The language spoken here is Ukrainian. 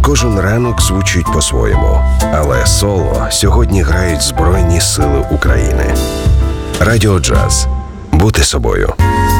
кожен ранок звучить по-своєму. Але соло сьогодні грають Збройні Сили України. Радіо Джаз. Бути собою.